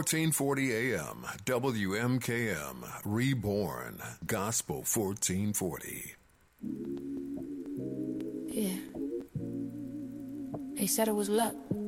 1440 AM, WMKM, Reborn, Gospel 1440. Yeah. They said it was luck.